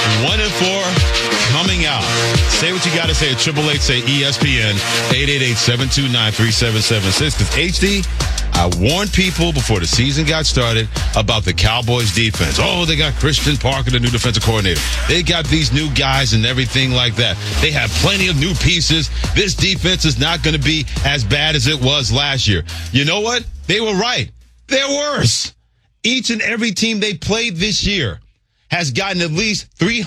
1-4 coming out. Say what you got to say at 888, say ESPN, 888-729-3776. Because HD, I warned people before the season got started about the Cowboys defense. Oh, they got Christian Parker, the new defensive coordinator. They got these new guys and everything like that. They have plenty of new pieces. This defense is not going to be as bad as it was last year. You know what? They were right. They're worse. Each and every team they played this year has gotten at least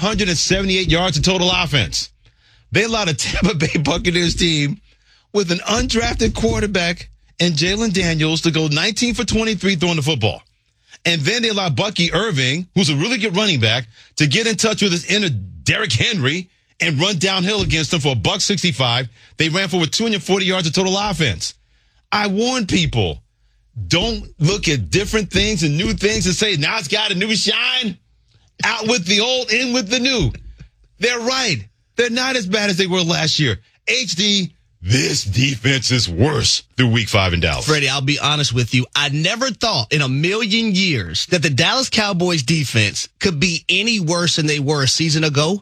378 yards of total offense. They allowed a Tampa Bay Buccaneers team with an undrafted quarterback and Jalen Daniels to go 19 for 23 throwing the football. And then they allowed Bucky Irving, who's a really good running back, to get in touch with his inner Derrick Henry and run downhill against him for a $165. They ran for over 240 yards of total offense. I warn people, don't look at different things and new things and say, now it's got a new shine. Out with the old, in with the new. They're right. They're not as bad as they were last year. HD, this defense is worse through week 5 in Dallas. Freddie, I'll be honest with you. I never thought in a million years that the Dallas Cowboys defense could be any worse than they were a season ago.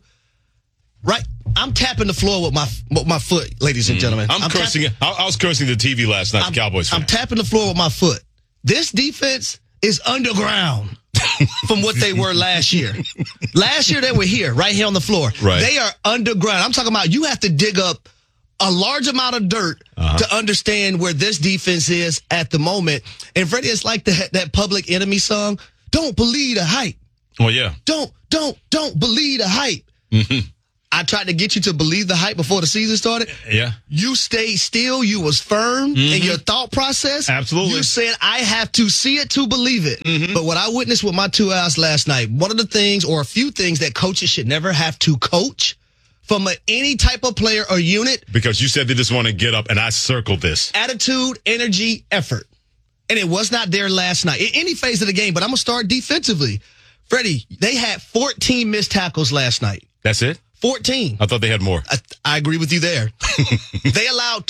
Right? I'm tapping the floor with my foot, ladies and gentlemen. I'm cursing. I was cursing the TV last night, the Cowboys fan. I'm tapping the floor with my foot. This defense is underground from what they were last year. Last year, they were here, right here on the floor. Right. They are underground. I'm talking about you have to dig up a large amount of dirt to understand where this defense is at the moment. And Freddie, it's like that Public Enemy song, Don't Believe the Hype. Oh, yeah. Don't believe the hype. Mm-hmm. I tried to get you to believe the hype before the season started. Yeah. You stayed still. You was firm in your thought process. Absolutely. You said, I have to see it to believe it. But what I witnessed with my 2 hours last night, one of the things or a few things that coaches should never have to coach from any type of player or unit. Because you said they just want to get up, and I circled this. Attitude, energy, effort. And it was not there last night in any phase of the game. But I'm going to start defensively. Freddie, they had 14 missed tackles last night. That's it? 14. I thought they had more. I agree with you there. They allowed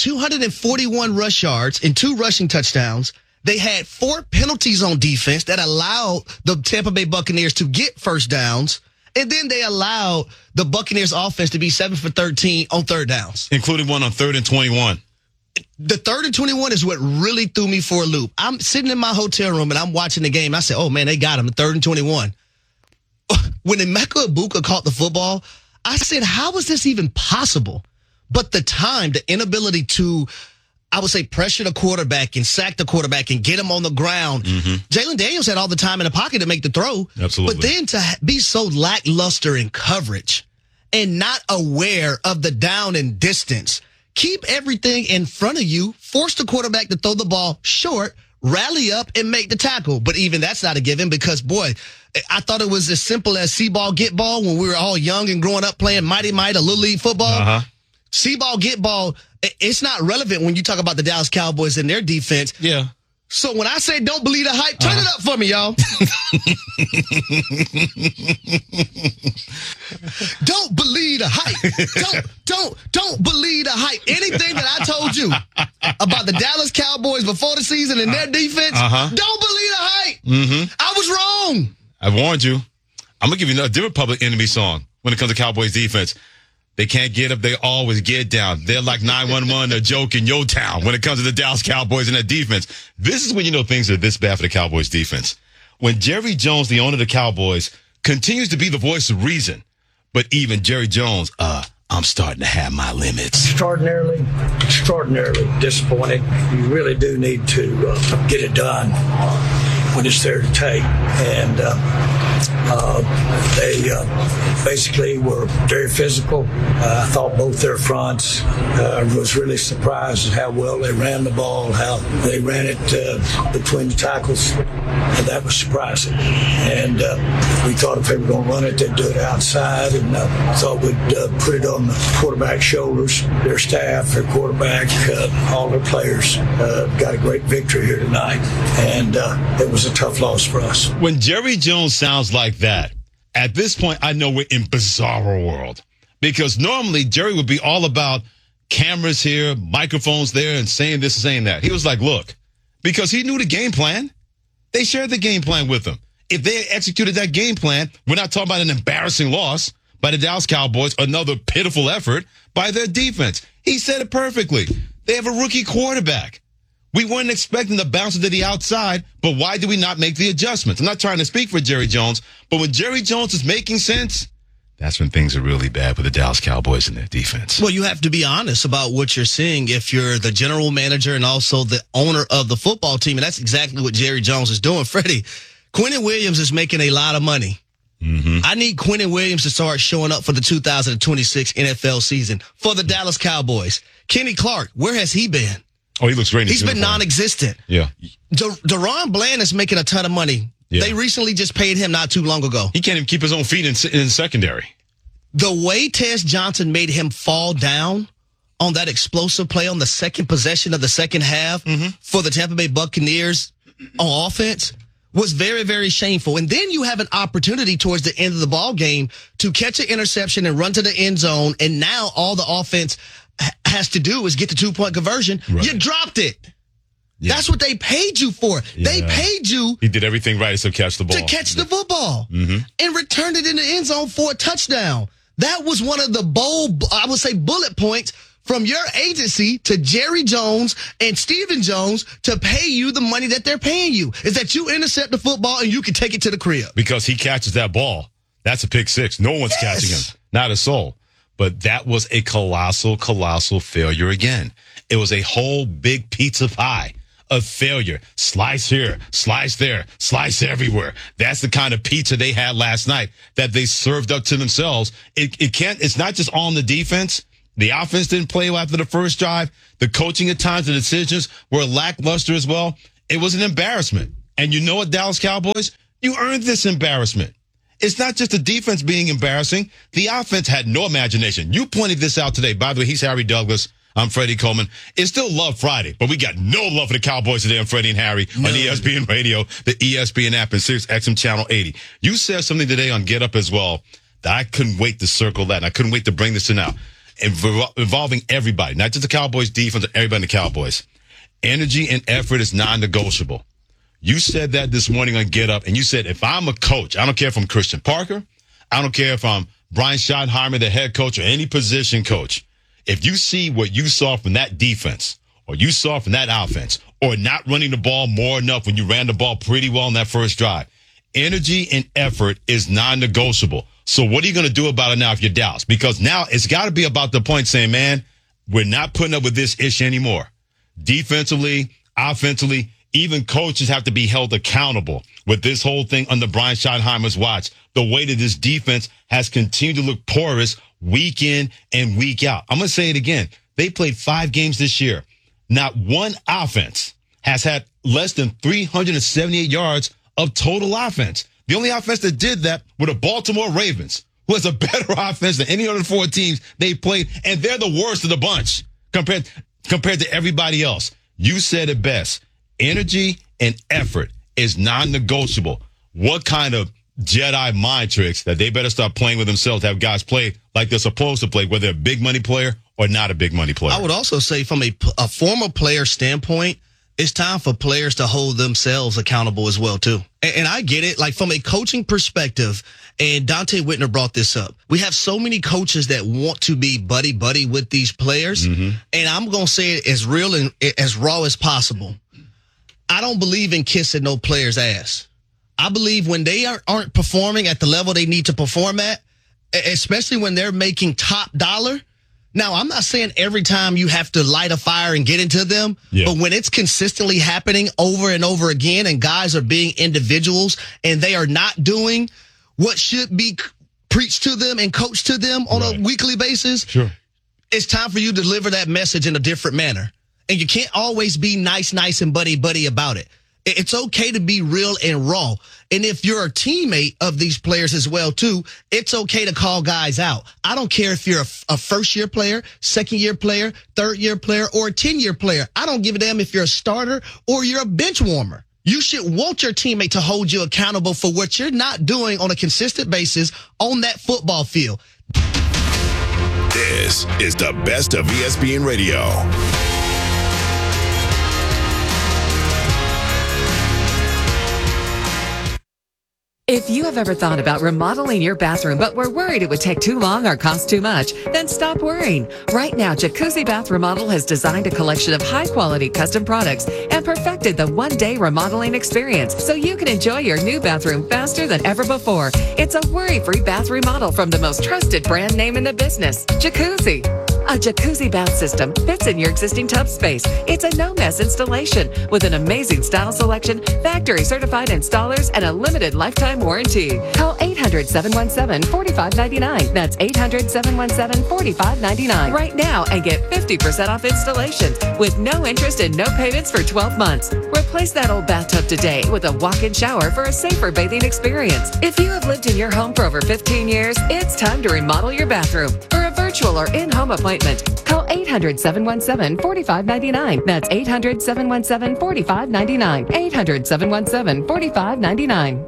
241 rush yards and 2 rushing touchdowns. They had 4 penalties on defense that allowed the Tampa Bay Buccaneers to get first downs. And then they allowed the Buccaneers offense to be 7 for 13 on third downs. Including one on 3rd and 21. The 3rd and 21 is what really threw me for a loop. I'm sitting in my hotel room and I'm watching the game. I said, oh, man, they got him, the 3rd and 21. When Emeka Egbuka caught the football, I said, how is this even possible? But the time, the inability to, I would say, pressure the quarterback and sack the quarterback and get him on the ground. Jalen Daniels had all the time in the pocket to make the throw. Absolutely. But then to be so lackluster in coverage and not aware of the down and distance, keep everything in front of you, force the quarterback to throw the ball short, rally up, and make the tackle. But even that's not a given because, boy, I thought it was as simple as see ball, get ball when we were all young and growing up playing Mighty Might, a Little League football. See ball, get ball. It's not relevant when you talk about the Dallas Cowboys and their defense. Yeah. So when I say don't believe the hype, turn it up for me, y'all. Don't believe the hype. Don't believe the hype. Anything that I told you about the Dallas Cowboys before the season and their defense, don't believe the hype. I was wrong. I warned you. I'm going to give you a different Public Enemy song when it comes to Cowboys defense. They can't get up. They always get down. They're like 911, a joke in your town when it comes to the Dallas Cowboys and their defense. This is when you know things are this bad for the Cowboys defense. When Jerry Jones, the owner of the Cowboys, continues to be the voice of reason. But even Jerry Jones, I'm starting to have my limits. Extraordinarily disappointed. You really do need to get it done when it's there to take. And they basically were very physical. I thought both their fronts. I was really surprised at how well they ran the ball, how they ran it between the tackles. And that was surprising. And we thought if they were going to run it, they'd do it outside. And thought we'd put it on the quarterback's shoulders. Their staff, their quarterback, all their players got a great victory here tonight. And it was a tough loss for us. When Jerry Jones sounds like that, at this point, I know we're in bizarro world. Because normally, Jerry would be all about cameras here, microphones there, and saying this and saying that. He was like, look, because he knew the game plan. They shared the game plan with him. If they executed that game plan, we're not talking about an embarrassing loss by the Dallas Cowboys, another pitiful effort by their defense. He said it perfectly. They have a rookie quarterback. We weren't expecting to bounce it to the outside, but why do we not make the adjustments? I'm not trying to speak for Jerry Jones, but when Jerry Jones is making sense, that's when things are really bad with the Dallas Cowboys and their defense. Well, you have to be honest about what you're seeing if you're the general manager and also the owner of the football team, and that's exactly what Jerry Jones is doing. Freddie, Quinnen Williams is making a lot of money. Mm-hmm. I need Quinnen Williams to start showing up for the 2026 NFL season for the Dallas Cowboys. Kenny Clark, where has he been? Oh, he looks great. He's been non-existent. Yeah. Deron Bland is making a ton of money. Yeah. They recently just paid him not too long ago. He can't even keep his own feet in secondary. The way Tez Johnson made him fall down on that explosive play on the second possession of the second half for the Tampa Bay Buccaneers on offense was very, very shameful. And then you have an opportunity towards the end of the ball game to catch an interception and run to the end zone. And now all the offense has to do is get the 2-point conversion. Right. You dropped it. Yeah. That's what they paid you for. Yeah. They paid you. He did everything right to catch the ball. To catch the football and returned it in the end zone for a touchdown. That was one of the bold, I would say, bullet points from your agency to Jerry Jones and Stephen Jones to pay you the money that they're paying you, is that you intercept the football and you can take it to the crib. Because he catches that ball. That's a pick six. No one's catching him. Not a soul. But that was a colossal failure again. It was a whole big pizza pie of failure. Slice here, slice there, slice everywhere. That's the kind of pizza they had last night that they served up to themselves. It's not just on the defense. The offense didn't play well after the first drive. The coaching at times, the decisions were lackluster as well. It was an embarrassment. And you know what, Dallas Cowboys? You earned this embarrassment. It's not just the defense being embarrassing. The offense had no imagination. You pointed this out today. By the way, he's Harry Douglas. I'm Freddie Coleman. It's still Love Friday, but we got no love for the Cowboys today on Freddie and Harry on ESPN Radio, the ESPN app, and Sirius XM Channel 80. You said something today on Get Up as well that I couldn't wait to circle that, and I couldn't wait to bring this to now. Involving everybody, not just the Cowboys defense, but everybody in the Cowboys. Energy and effort is non-negotiable. You said that this morning on Get Up, and you said, if I'm a coach, I don't care if I'm Christian Parker, I don't care if I'm Brian Schottenheimer, the head coach, or any position coach. If you see what you saw from that defense, or you saw from that offense, or not running the ball more enough when you ran the ball pretty well in that first drive, energy and effort is non-negotiable. So what are you going to do about it now if you're Dallas? Because now it's got to be about the point saying, man, we're not putting up with this issue anymore. Defensively, offensively, even coaches have to be held accountable with this whole thing under Brian Schottenheimer's watch. The way that this defense has continued to look porous week in and week out. I'm going to say it again. They played 5 games this year. Not one offense has had less than 378 yards of total offense. The only offense that did that were the Baltimore Ravens, who has a better offense than any other 4 teams they played, and they're the worst of the bunch compared to everybody else. You said it best. Energy and effort is non-negotiable. What kind of Jedi mind tricks that they better start playing with themselves to have guys play like they're supposed to play, whether they're a big money player or not a big money player? I would also say from a former player standpoint, it's time for players to hold themselves accountable as well, too. And I get it, like from a coaching perspective, and Dante Whitner brought this up. We have so many coaches that want to be buddy-buddy with these players, and I'm going to say it as real and as raw as possible. I don't believe in kissing no player's ass. I believe when they aren't performing at the level they need to perform at, especially when they're making top dollar. Now, I'm not saying every time you have to light a fire and get into them, but when it's consistently happening over and over again and guys are being individuals and they are not doing what should be preached to them and coached to them on a weekly basis, it's time for you to deliver that message in a different manner. And you can't always be nice and buddy about it. It's okay to be real and raw. And if you're a teammate of these players as well, too, it's okay to call guys out. I don't care if you're a first-year player, second-year player, third-year player, or a 10-year player. I don't give a damn if you're a starter or you're a bench warmer. You should want your teammate to hold you accountable for what you're not doing on a consistent basis on that football field. This is the best of ESPN Radio. If you have ever thought about remodeling your bathroom but were worried it would take too long or cost too much, then stop worrying. Right now, Jacuzzi Bath Remodel has designed a collection of high-quality custom products and perfected the one-day remodeling experience so you can enjoy your new bathroom faster than ever before. It's a worry-free bath remodel from the most trusted brand name in the business, Jacuzzi. A jacuzzi bath system fits in your existing tub space. It's a no-mess installation with an amazing style selection, factory-certified installers, and a limited lifetime warranty. Call 800-717-4599. That's 800-717-4599 right now and get 50% off installations with no interest and no payments for 12 months. Replace that old bathtub today with a walk-in shower for a safer bathing experience. If you have lived in your home for over 15 years, it's time to remodel your bathroom. For a virtual or in-home appointment, call 800-717-4599. That's 800-717-4599. 800-717-4599.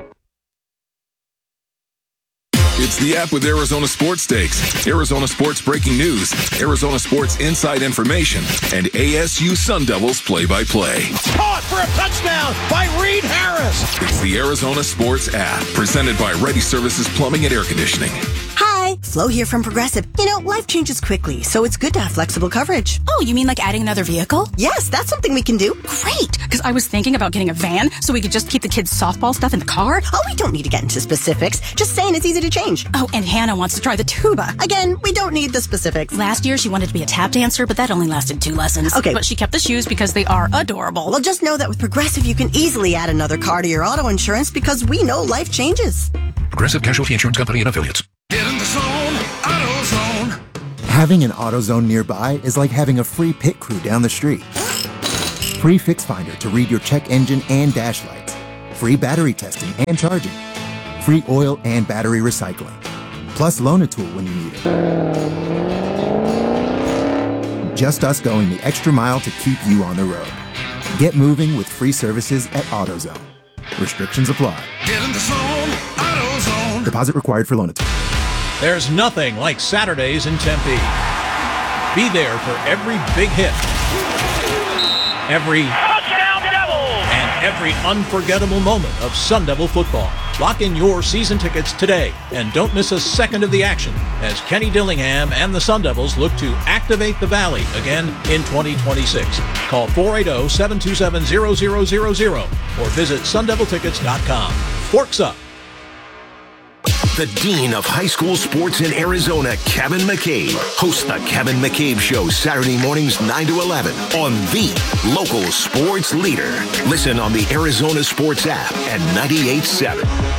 It's the app with Arizona Sports Stakes, Arizona Sports breaking news, Arizona Sports inside information, and ASU Sun Devils play-by-play. Caught for a touchdown by Reed Harris. It's the Arizona Sports app, presented by Ready Services Plumbing and Air Conditioning. Hi, Flo here from Progressive. You know, life changes quickly, so it's good to have flexible coverage. Oh, you mean like adding another vehicle? Yes, that's something we can do. Great, because I was thinking about getting a van so we could just keep the kids' softball stuff in the car. Oh, we don't need to get into specifics. Just saying it's easy to change. Oh, and Hannah wants to try the tuba. Again, we don't need the specifics. Last year, she wanted to be a tap dancer, but that only lasted 2 lessons. Okay. But she kept the shoes because they are adorable. Well, just know that with Progressive, you can easily add another car to your auto insurance because we know life changes. Progressive Casualty Insurance Company and Affiliates. Get in the zone, AutoZone. Having an AutoZone nearby is like having a free pit crew down the street. Free Fix Finder to read your check engine and dash lights. Free battery testing and charging. Free oil and battery recycling. Plus loan a tool when you need it. Just us going the extra mile to keep you on the road. Get moving with free services at AutoZone. Restrictions apply. Get in the zone, AutoZone. Deposit required for loan a tool. There's nothing like Saturdays in Tempe. Be there for every big hit, every touchdown Devils, and every unforgettable moment of Sun Devil football. Lock in your season tickets today and don't miss a second of the action as Kenny Dillingham and the Sun Devils look to activate the Valley again in 2026. Call 480-727-0000 or visit sundeviltickets.com. Forks up. The Dean of High School Sports in Arizona, Kevin McCabe, hosts the Kevin McCabe Show Saturday mornings 9 to 11 on the local sports leader. Listen on the Arizona Sports app at 98.7.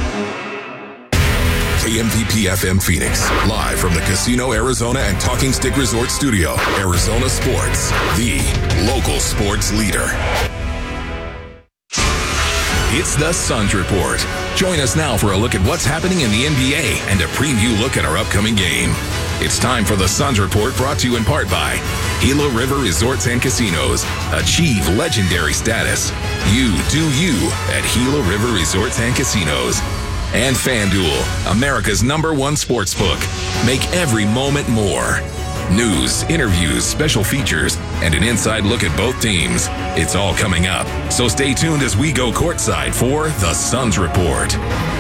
KMVP FM Phoenix, live from the Casino Arizona and Talking Stick Resort Studio. Arizona Sports, the local sports leader. It's the Suns Report. Join us now for a look at what's happening in the NBA and a preview look at our upcoming game. It's time for the Suns Report, brought to you in part by Gila River Resorts and Casinos. Achieve legendary status. You do you at Gila River Resorts and Casinos. And FanDuel, America's #1 sportsbook. Make every moment more. News, interviews, special features, and an inside look at both teams. It's all coming up. So stay tuned as we go courtside for the Suns Report.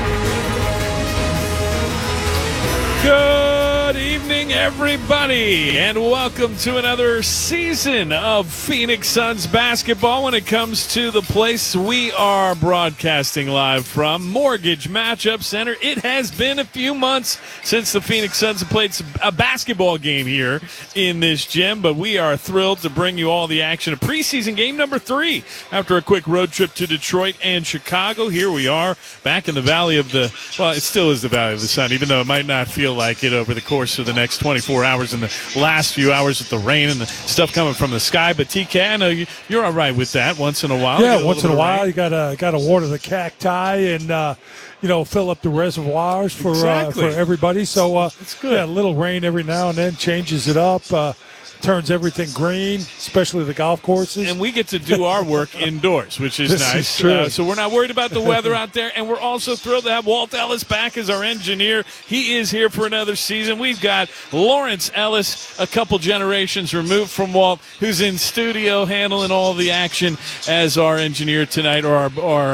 Good evening, everybody, and welcome to another season of Phoenix Suns basketball. When it comes to the place we are broadcasting live from, Mortgage Matchup Center. It has been a few months since the Phoenix Suns have played a basketball game here in this gym, but we are thrilled to bring you all the action of preseason game number 3 after a quick road trip to Detroit and Chicago. Here we are back in the Valley of the, well, it still is the Valley of the Sun, even though it might not feel like it over the course of the next 24 hours and the last few hours with the rain and the stuff coming from the sky. But TK, I know you're all right with that once in a while. Yeah, once in a while you gotta water the cacti and fill up the reservoirs for everybody. So it's good. Yeah, a little rain every now and then changes it up. Turns everything green, especially the golf courses. And we get to do our work indoors, which is nice. Is true. So we're not worried about the weather out there. And we're also thrilled to have Walt Ellis back as our engineer. He is here for another season. We've got Lawrence Ellis, a couple generations removed from Walt, who's in studio handling all the action as our engineer tonight, or our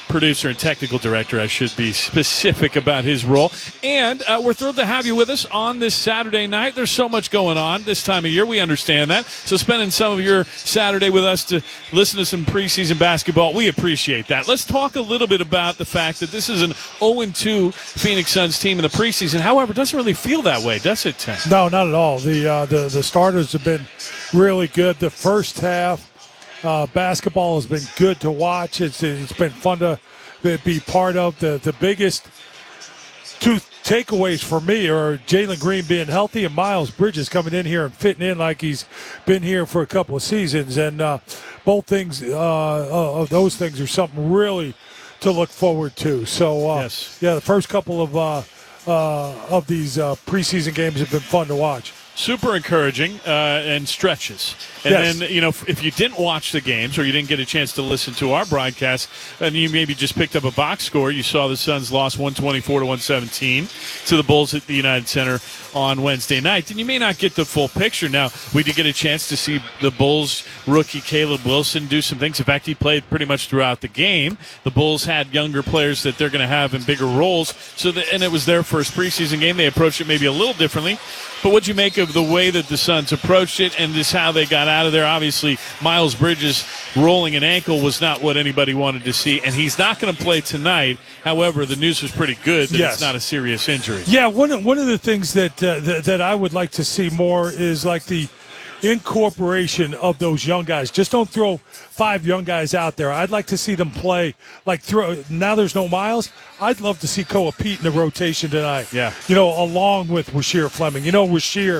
producer and technical director. I should be specific about his role. And we're thrilled to have you with us on this Saturday night. There's so much going on this time of year. We understand that. So spending some of your Saturday with us to listen to some preseason basketball, we appreciate that. Let's talk a little bit about the fact that this is an 0-2 Phoenix Suns team in the preseason. However, it doesn't really feel that way, does it, Tim? No, not at all. The starters have been really good. The first half basketball has been good to watch. It's been fun to be part of. The biggest two takeaways for me are Jalen Green being healthy and Miles Bridges coming in here and fitting in like he's been here for a couple of seasons. And both things of those things are something really to look forward to. So, the first couple of these preseason games have been fun to watch. Super encouraging and stretches. And then, if you didn't watch the games or you didn't get a chance to listen to our broadcast and you maybe just picked up a box score, you saw the Suns lost 124-117 to the Bulls at the United Center on Wednesday night. Then you may not get the full picture. Now, we did get a chance to see the Bulls rookie Caleb Wilson do some things. In fact, he played pretty much throughout the game. The Bulls had younger players that they're going to have in bigger roles. And it was their first preseason game. They approached it maybe a little differently. But what'd you make of the way that the Suns approached it and just how they got out of there? Obviously, Miles Bridges rolling an ankle was not what anybody wanted to see, and he's not going to play tonight. However, the news was pretty good that it's not a serious injury. Yeah, one of the things that I would like to see more is like the incorporation of those young guys. Just don't throw 5 young guys out there. I'd like to see them play now there's no Miles. I'd love to see Koa Pete in the rotation tonight. Yeah. Along with Rasheer Fleming. Rasheer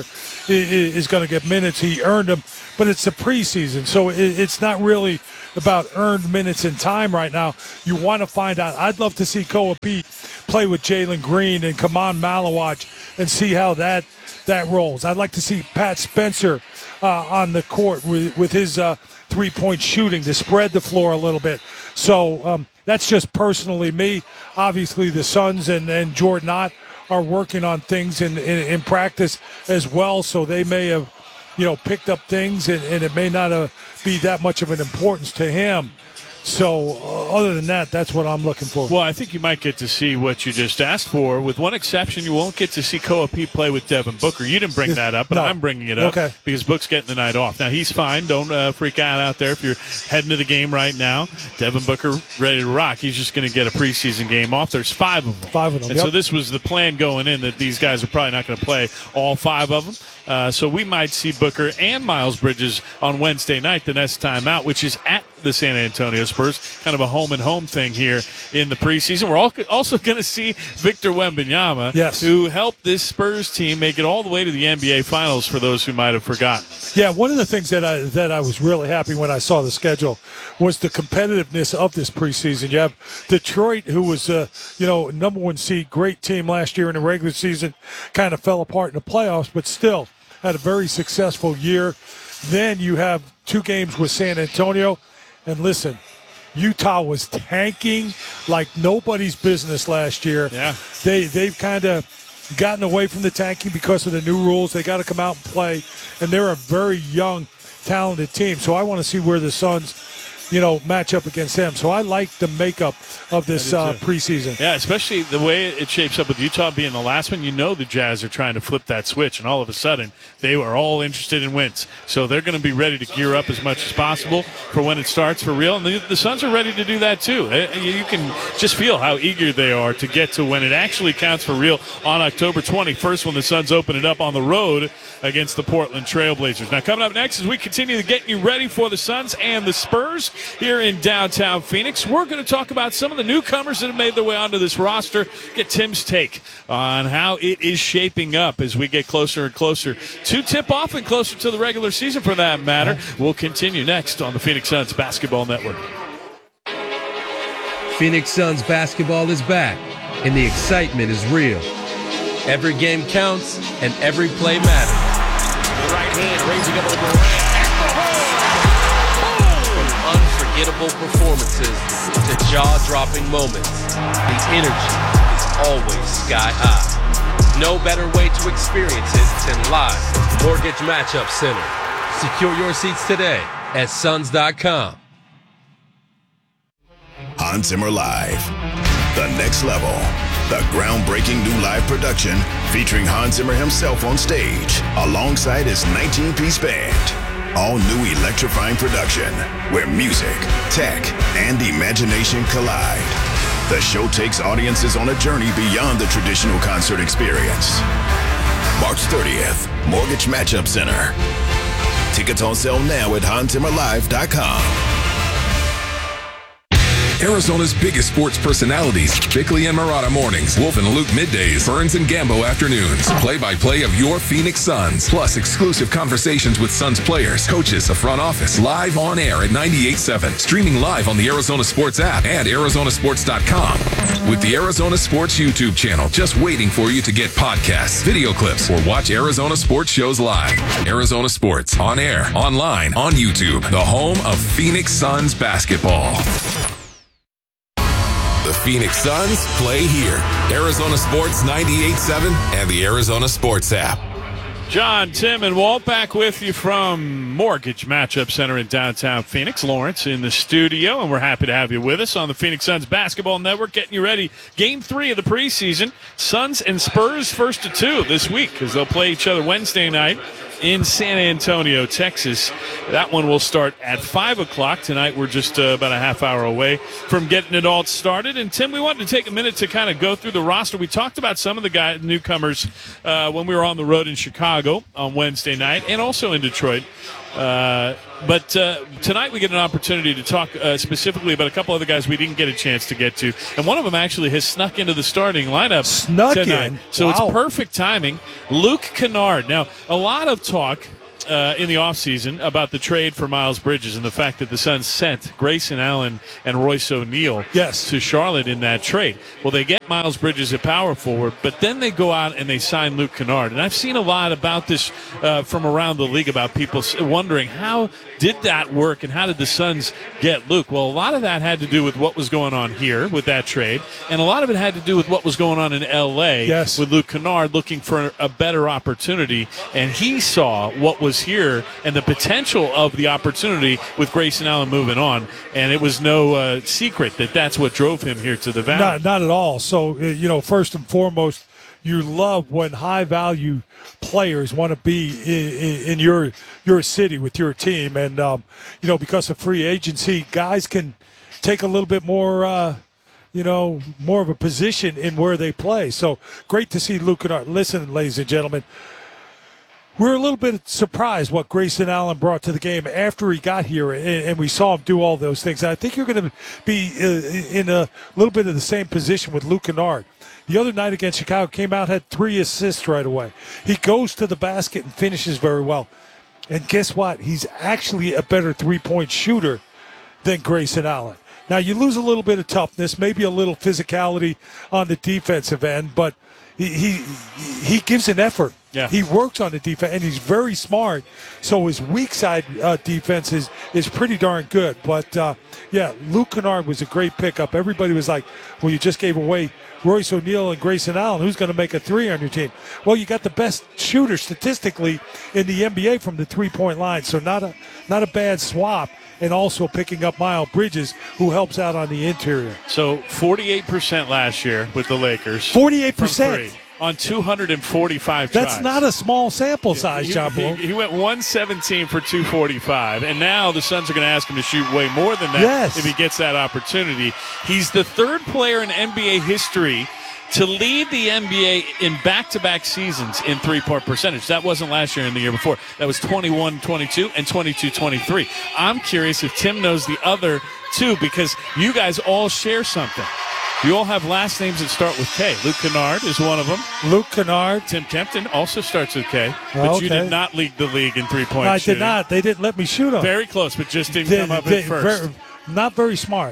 is going to get minutes. He earned them, but it's the preseason, so it's not really about earned minutes in time right now. You want to find out. I'd love to see Koa Pete play with Jalen Green and Kaman Malawach and see how that rolls. I'd like to see Pat Spencer on the court with his three-point shooting to spread the floor a little bit. So that's just personally me. Obviously, the Suns and Jordan Ott are working on things in practice as well, so they may have picked up things, and it may not be that much of an importance to him. So other than that, that's what I'm looking for. Well, I think you might get to see what you just asked for. With one exception, you won't get to see Koa Pete play with Devin Booker. You didn't bring that up, but I'm bringing it up because Book's getting the night off. Now, he's fine. Don't freak out there if you're heading to the game right now. Devin Booker ready to rock. He's just going to get a preseason game off. There's 5 of them. 5 of them, And so this was the plan going in, that these guys are probably not going to play all 5 of them. So we might see Booker and Miles Bridges on Wednesday night, the next time out, which is at the San Antonio Spurs. Kind of a home-and-home thing here in the preseason. We're also going to see Victor Wembanyama, who helped this Spurs team make it all the way to the NBA Finals, for those who might have forgotten. Yeah, one of the things that I was really happy when I saw the schedule was the competitiveness of this preseason. You have Detroit, who was number 1 seed, great team last year in the regular season, kind of fell apart in the playoffs, but still had a very successful year. Then you have 2 games with San Antonio. And listen, Utah was tanking like nobody's business last year. Yeah. They've kind of gotten away from the tanking because of the new rules. They got to come out and play. And they're a very young, talented team. So I want to see where the Suns match up against them. So I like the makeup of this preseason. Yeah, especially the way it shapes up with Utah being the last one. The Jazz are trying to flip that switch, and all of a sudden they were all interested in wins. So they're going to be ready to gear up as much as possible for when it starts for real. And the Suns are ready to do that too. You can just feel how eager they are to get to when it actually counts for real on October 21st, when the Suns open it up on the road against the Portland Trailblazers. Now, coming up next, as we continue to get you ready for the Suns and the Spurs here in downtown Phoenix, we're going to talk about some of the newcomers that have made their way onto this roster, get Tim's take on how it is shaping up as we get closer and closer to tip-off and closer to the regular season, for that matter. We'll continue next on the Phoenix Suns Basketball Network. Phoenix Suns basketball is back, and the excitement is real. Every game counts, and every play matters. The right hand raising up over Durant. From unforgettable performances to jaw-dropping moments, the energy is always sky high. No better way to experience it than live at Mortgage Matchup Center. Secure your seats today at Suns.com. Hans Zimmer Live. The next level. The groundbreaking new live production featuring Hans Zimmer himself on stage alongside his 19-piece band. All new electrifying production where music, tech, and imagination collide. The show takes audiences on a journey beyond the traditional concert experience. March 30th, Mortgage Matchup Center. Tickets on sale now at HansZimmerLive.com. Arizona's biggest sports personalities, Bickley and Murata mornings, Wolf and Luke middays, Burns and Gambo afternoons, play-by-play of your Phoenix Suns, plus exclusive conversations with Suns players, coaches, the front office, live on air at 98.7, streaming live on the Arizona Sports app and ArizonaSports.com. With the Arizona Sports YouTube channel just waiting for you to get podcasts, video clips, or watch Arizona Sports shows live. Arizona Sports, on air, online, on YouTube, the home of Phoenix Suns basketball. The Phoenix Suns play here. Arizona Sports 98.7 and the Arizona Sports app. John, Tim, and Walt back with you from Mortgage Matchup Center in downtown Phoenix. Lawrence in the studio, and we're happy to have you with us on the Phoenix Suns Basketball Network, getting you ready. Game 3 of the preseason. Suns and Spurs first to 2 this week as they'll play each other Wednesday night in San Antonio, Texas. That one will start at 5 o'clock. Tonight we're just about a half hour away from getting it all started. And, Tim, we wanted to take a minute to kind of go through the roster. We talked about some of the newcomers when we were on the road in Chicago on Wednesday night and also in Detroit. But tonight we get an opportunity to talk specifically about a couple other guys we didn't get a chance to get to. And one of them actually has snuck into the starting lineup tonight. So It's perfect timing. Luke Kennard. Now, a lot of talk in the offseason about the trade for Miles Bridges and the fact that the Suns sent Grayson Allen and Royce O'Neal to Charlotte in that trade. Well, they get Miles Bridges at power forward, but then they go out and they sign Luke Kennard. And I've seen a lot about this from around the league about people wondering how did that work and how did the Suns get Luke? Well, a lot of that had to do with what was going on here with that trade, and a lot of it had to do with what was going on in L.A. with Luke Kennard looking for a better opportunity, and he saw what was here and the potential of the opportunity with Grayson Allen moving on, and it was no secret that that's what drove him here to the Valley. Not at all. So, first and foremost, you love when high-value players want to be in your city with your team. And, because of free agency, guys can take a little bit more, more of a position in where they play. So great to see Luke Kennard. Listen, ladies and gentlemen, we're a little bit surprised what Grayson Allen brought to the game after he got here, and we saw him do all those things. And I think you're going to be in a little bit of the same position with Luke Kennard. The other night against Chicago, came out, had 3 assists right away. He goes to the basket and finishes very well. And guess what? He's actually a better three-point shooter than Grayson Allen. Now, you lose a little bit of toughness, maybe a little physicality on the defensive end, but he gives an effort. Yeah. He works on the defense, and he's very smart. So his weak side defense is pretty darn good. But, Luke Kennard was a great pickup. Everybody was like, well, you just gave away Royce O'Neal and Grayson Allen. Who's going to make a 3 on your team? Well, you got the best shooter statistically in the NBA from the three-point line. So not a bad swap. And also picking up Miles Bridges, who helps out on the interior. So 48% last year with the Lakers. 48%. On 245 tries. That's not a small sample size, John Blow. He went 117 for 245, and now the Suns are going to ask him to shoot way more than that if he gets that opportunity. He's the third player in NBA history to lead the NBA in back-to-back seasons in three-point percentage. That wasn't last year and the year before. That was 21-22 and 22-23. I'm curious if Tim knows the other two because you guys all share something. You all have last names that start with K. Luke Kennard is one of them. Luke Kennard. Tim Kempton also starts with K. But you did not lead the league in three-point shooting. I did not. They didn't let me shoot them. Very close, but just didn't come up at first. Not very smart,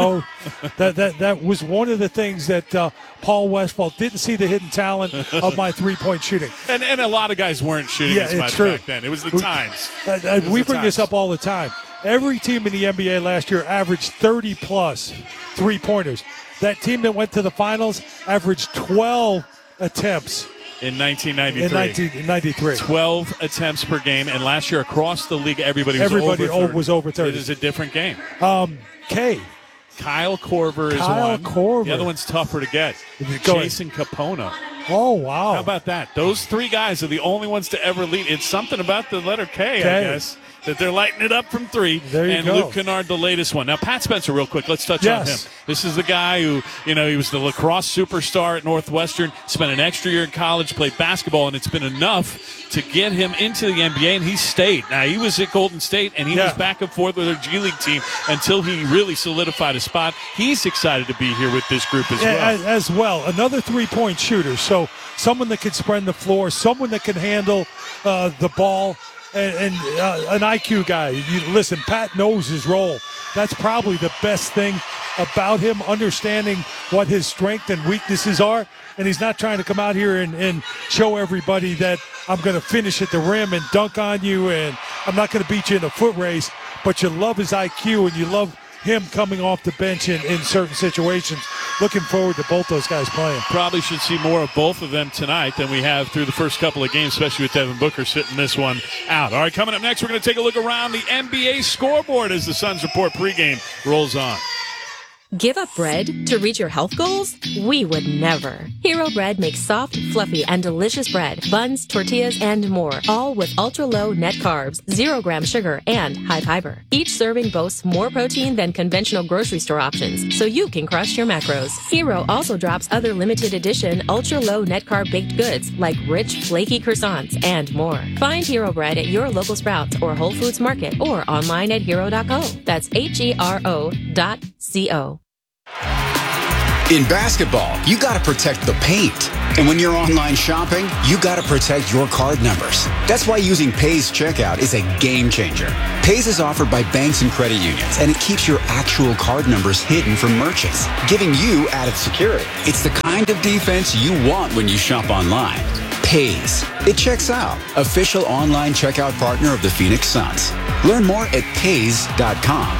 that was one of the things that Paul Westphal didn't see the hidden talent of my three-point shooting. And a lot of guys weren't shooting as much back then. It was the times. We bring this up all the time. Every team in the NBA last year averaged 30-plus three-pointers. That team that went to the finals averaged 12 attempts. In 1993. In 1993. 12 attempts per game, and last year across the league, everybody was over 30. Was over 30. It is a different game. K Kyle Korver is one. Korver. The other one's tougher to get. Jason Capona. Oh, wow. How about that? Those three guys are the only ones to ever lead. It's something about the letter K, I guess, that they're lighting it up from three. There you go. Luke Kennard, the latest one. Now, Pat Spencer, real quick, let's touch on him. This is the guy who, he was the lacrosse superstar at Northwestern, spent an extra year in college, played basketball, and it's been enough to get him into the NBA, and he stayed. Now, he was at Golden State, and he was back and forth with their G League team until he really solidified a spot. He's excited to be here with this group as well. Another three-point shooter, so someone that can spread the floor, someone that can handle the ball, and an IQ guy. Listen, Pat knows his role. That's probably the best thing about him, understanding what his strengths and weaknesses are. And he's not trying to come out here and show everybody that I'm going to finish at the rim and dunk on you and I'm not going to beat you in a foot race. But you love his IQ and you love him coming off the bench in certain situations. Looking forward to both those guys playing. Probably should see more of both of them tonight than we have through the first couple of games, especially with Devin Booker sitting this one out. All right, coming up next, we're going to take a look around the NBA scoreboard as the Suns Report pregame rolls on. Give up bread to reach your health goals? We would never. Hero Bread makes soft, fluffy, and delicious bread, buns, tortillas, and more, all with ultra-low net carbs, 0-gram sugar, and high fiber. Each serving boasts more protein than conventional grocery store options, so you can crush your macros. Hero also drops other limited edition, ultra-low net carb baked goods like rich, flaky croissants and more. Find Hero Bread at your local Sprouts or Whole Foods Market or online at hero.co. That's HERO.co. In basketball, you got to protect the paint. And when you're online shopping, you got to protect your card numbers. That's why using Paze Checkout is a game changer. Paze is offered by banks and credit unions, and it keeps your actual card numbers hidden from merchants, giving you added security. It's the kind of defense you want when you shop online. Paze. It checks out. Official online checkout partner of the Phoenix Suns. Learn more at paze.com.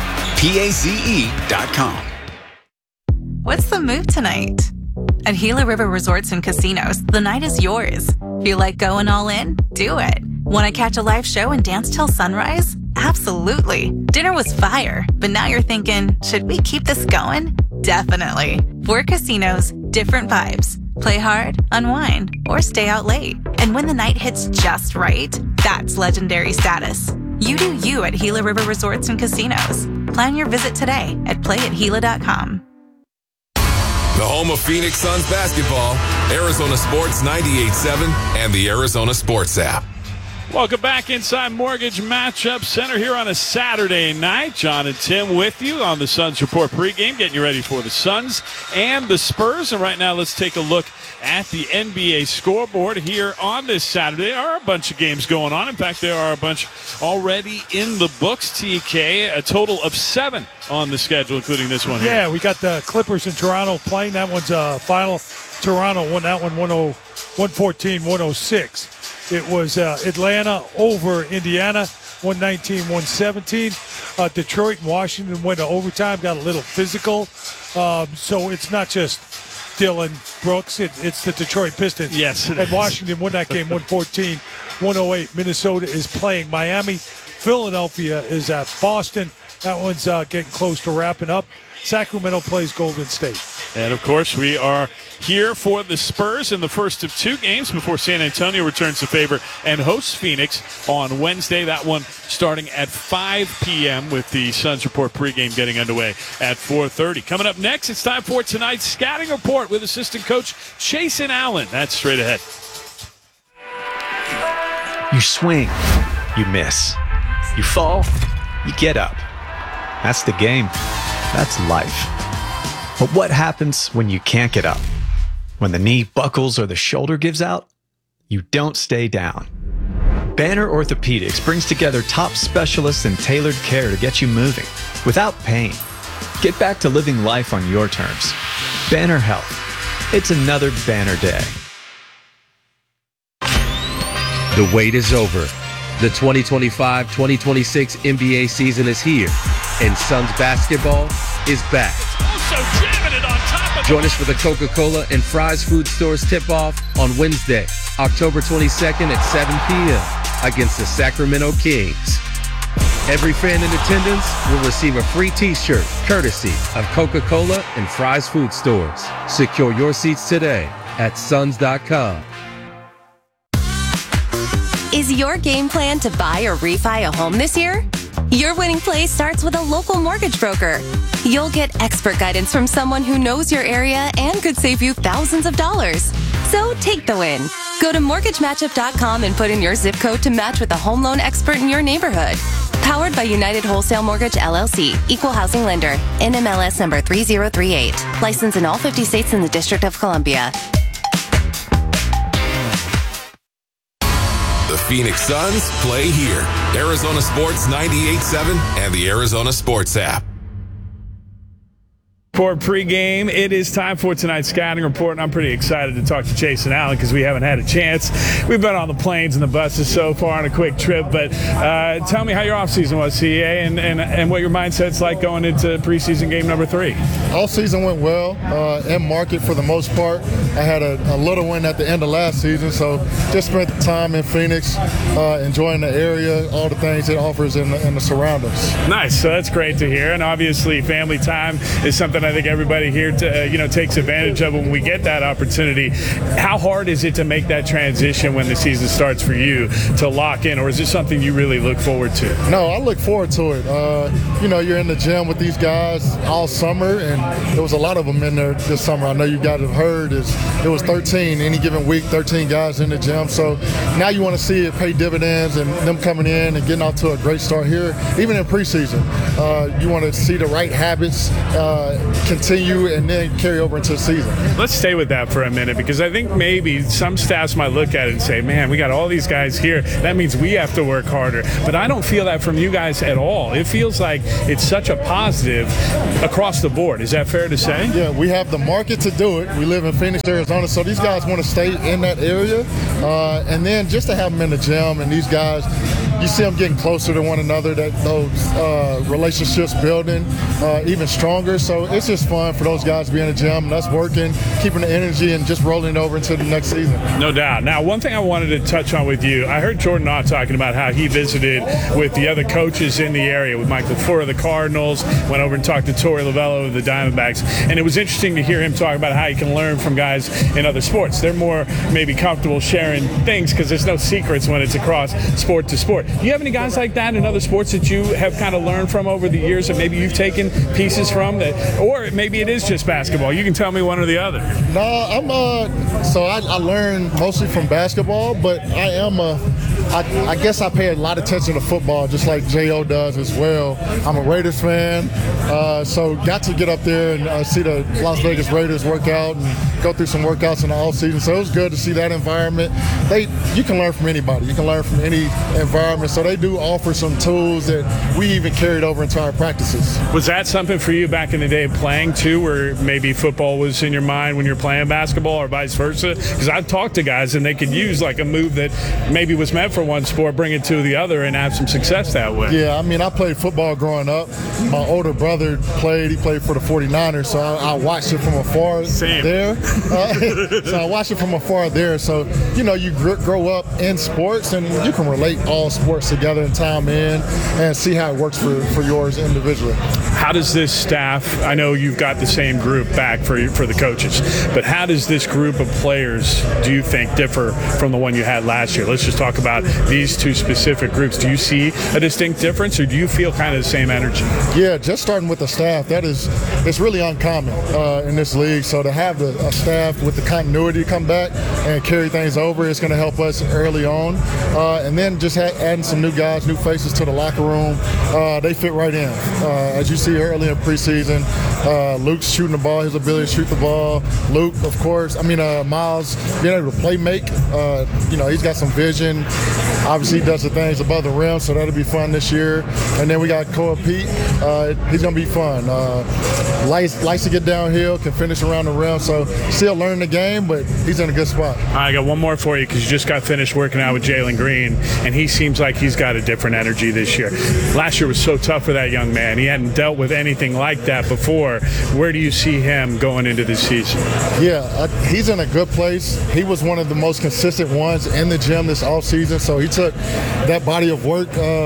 PAZE.com. What's the move tonight? At Gila River Resorts and Casinos, the night is yours. Feel like going all in? Do it. Want to catch a live show and dance till sunrise? Absolutely. Dinner was fire, but now you're thinking, should we keep this going? Definitely. 4 casinos, different vibes. Play hard, unwind, or stay out late. And when the night hits just right, that's legendary status. You do you at Gila River Resorts and Casinos. Plan your visit today at playatgila.com. The home of Phoenix Suns basketball, Arizona Sports 98.7 and the Arizona Sports app. Welcome back inside Mortgage Matchup Center here on a Saturday night. John and Tim with you on the Suns Report pregame, getting you ready for the Suns and the Spurs. And right now, let's take a look at the NBA scoreboard here on this Saturday. There are a bunch of games going on. In fact, there are a bunch already in the books, TK. A total of 7 on the schedule, including this one here. Yeah, we got the Clippers in Toronto playing. That one's final. Toronto won that one 114-106. It was Atlanta over Indiana, 119-117. Detroit and Washington went to overtime, got a little physical. So it's not just Dylan Brooks, it's the Detroit Pistons. Yes, and Washington won that game 114-108. Minnesota is playing Miami. Philadelphia is at Boston. That one's getting close to wrapping up. Sacramento plays Golden State. And, of course, we are here for the Spurs in the first of 2 games before San Antonio returns the favor and hosts Phoenix on Wednesday. That one starting at 5 p.m. with the Suns Report pregame getting underway at 4:30. Coming up next, it's time for tonight's scouting report with assistant coach Chasen Allen. That's straight ahead. You swing, you miss. You fall, you get up. That's the game. That's life. But what happens when you can't get up? When the knee buckles or the shoulder gives out? You don't stay down. Banner Orthopedics brings together top specialists and tailored care to get you moving without pain. Get back to living life on your terms. Banner Health. It's another banner day. The wait is over. The 2025-2026 NBA season is here, and Suns basketball is back. Also jamming it on top of Join us for the Coca-Cola and Fry's Food Stores tip-off on Wednesday, October 22nd at 7 p.m. against the Sacramento Kings. Every fan in attendance will receive a free t-shirt courtesy of Coca-Cola and Fry's Food Stores. Secure your seats today at suns.com. Is your game plan to buy or refi a home this year? Your winning play starts with a local mortgage broker. You'll get expert guidance from someone who knows your area and could save you thousands of dollars. So take the win. Go to mortgagematchup.com and put in your zip code to match with a home loan expert in your neighborhood. Powered by United Wholesale Mortgage, LLC, Equal Housing Lender, NMLS number 3038. Licensed in all 50 states and the District of Columbia. The Phoenix Suns play here. Arizona Sports 98.7 and the Arizona Sports app. For pregame, it is time for tonight's scouting report, and I'm pretty excited to talk to Jason Allen because we haven't had a chance. We've been on the planes and the buses so far on a quick trip, but tell me how your offseason was, CA, and what your mindset's like going into preseason game number 3. All season went well, in market for the most part. I had a little win at the end of last season, so just spent the time in Phoenix, enjoying the area, all the things it offers in the surroundings. Nice, so that's great to hear, and obviously family time is something I think everybody here takes advantage of when we get that opportunity. How hard is it to make that transition when the season starts for you to lock in, or is this something you really look forward to? No, I look forward to it. You're in the gym with these guys all summer, and there was a lot of them in there this summer. I know you guys have heard it was 13 any given week, 13 guys in the gym. So now you want to see it pay dividends and them coming in and getting off to a great start here, even in preseason. You want to see the right habits continue and then carry over into the season. Let's stay with that for a minute, because I think maybe some staffs might look at it and say, man, we got all these guys here. That means we have to work harder. But I don't feel that from you guys at all. It feels like it's such a positive across the board. Is that fair to say? Yeah, we have the market to do it. We live in Phoenix, Arizona, so these guys want to stay in that area. And then just to have them in the gym, and these guys, you see them getting closer to one another, that those relationships building even stronger. So it's just fun for those guys to be in the gym and us working, keeping the energy and just rolling it over into the next season. No doubt. Now, one thing I wanted to touch on with you, I heard Jordan Ott talking about how he visited with the other coaches in the area, with Mike LaFleur of the Cardinals, went over and talked to Torey Lovello of the Diamondbacks, and it was interesting to hear him talk about how he can learn from guys in other sports. They're more maybe comfortable sharing things because there's no secrets when it's across sport to sport. Do you have any guys like that in other sports that you have kind of learned from over the years that maybe you've taken pieces from, that, or maybe it is just basketball? You can tell me one or the other. No, I learned mostly from basketball, but I guess I pay a lot of attention to football, just like J.O. does as well. I'm a Raiders fan, so got to get up there and see the Las Vegas Raiders work out and go through some workouts in the off season. So it was good to see that environment. You can learn from anybody. You can learn from any environment. So they do offer some tools that we even carried over into our practices. Was that something for you back in the day playing too, where maybe football was in your mind when you're playing basketball, or vice versa? Because I've talked to guys and they could use like a move that maybe was meant for one sport, bring it to the other, and have some success that way. Yeah, I mean, I played football growing up. My older brother played for the 49ers, so I watched it from afar there. So I watched it from afar there. So, you grow up in sports and you can relate all sports together and time in and see how it works for yours individually. How does this staff, I know you've got the same group back for the coaches, but how does this group of players, do you think, differ from the one you had last year? Let's just talk about these two specific groups. Do you see a distinct difference, or do you feel kind of the same energy? Yeah, just starting with the staff, it's really uncommon in this league. So to have a staff with the continuity come back and carry things over, it's going to help us early on. And then just adding some new guys, new faces to the locker room, they fit right in. As you see early in preseason, Luke's shooting the ball, his ability to shoot the ball. Luke, of course, Miles being able to play make. He's got some vision. Obviously, he does the things above the rim, so that'll be fun this year. And then we got Koa Pete. He's going to be fun. Likes to get downhill, can finish around the rim, so still learning the game, but he's in a good spot. I got one more for you, because you just got finished working out with Jalen Green, and he seems like he's got a different energy this year. Last year was so tough for that young man. He hadn't dealt with anything like that before. Where do you see him going into this season? Yeah, he's in a good place. He was one of the most consistent ones in the gym this offseason, so he took that body of work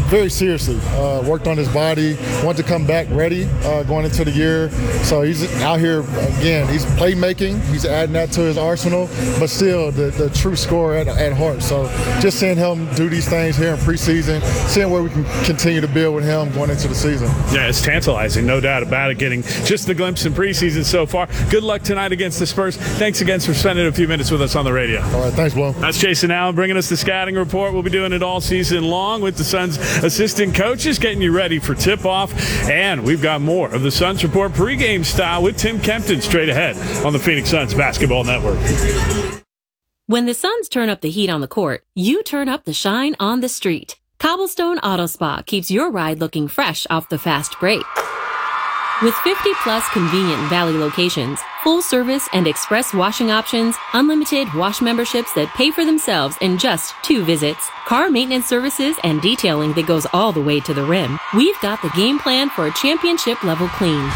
very seriously. Worked on his body, wanted to come back ready going into the year. So he's out here, again, he's playmaking. He's adding that to his arsenal, but still the true scorer at heart. So just seeing him do these things here in preseason, seeing where we can continue to build with him going into the season. Yeah, it's tantalizing, no doubt about it, getting just the glimpse in preseason so far. Good luck tonight against the Spurs. Thanks again for spending a few minutes with us on the radio. All right, thanks, Will. That's Jason Allen bringing us the scouting report. We'll be doing it all season long with the Suns assistant coaches, getting you ready for tip-off. And we've got more of the Suns Report pregame style with Tim Kempton straight ahead on the Phoenix Suns Basketball Network. When the Suns turn up the heat on the court, you turn up the shine on the street. Cobblestone Auto Spa keeps your ride looking fresh off the fast break. With 50-plus convenient Valley locations, full service and express washing options, unlimited wash memberships that pay for themselves in just 2 visits, car maintenance services, and detailing that goes all the way to the rim, we've got the game plan for a championship-level clean.